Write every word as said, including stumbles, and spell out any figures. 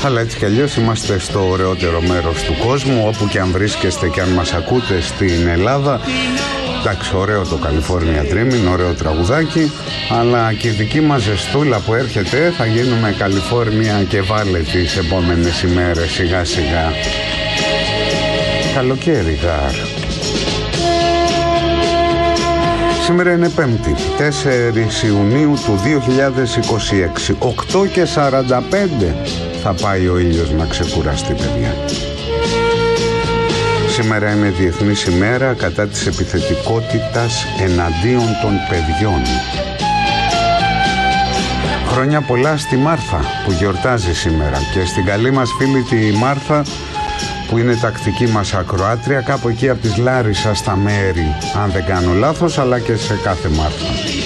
Αλλά έτσι κι αλλιώς είμαστε στο ωραιότερο μέρος του κόσμου, όπου και αν βρίσκεστε και αν μας ακούτε στην Ελλάδα. Εντάξει, ωραίο το California Dreaming, ωραίο τραγουδάκι, αλλά και η δική μας ζεστούλα που έρχεται θα γίνουμε Καλιφόρνια και βάλε τις επόμενες ημέρες σιγά σιγά. Καλοκαίρι γάρ. Σήμερα είναι Πέμπτη, τέσσερις Ιουνίου του δύο χιλιάδες είκοσι έξι, οκτώ και σαράντα πέντε θα πάει ο ήλιος να ξεκουραστεί, παιδιά. Σήμερα είναι Διεθνής ημέρα κατά της επιθετικότητας εναντίον των παιδιών. Χρόνια πολλά στη Μάρθα που γιορτάζει σήμερα και στην καλή μας φίλη τη Μάρθα που είναι τακτική μας ακροάτρια κάπου εκεί από τις Λάρισα στα Μέρη, αν δεν κάνω λάθος, αλλά και σε κάθε Μάρθα.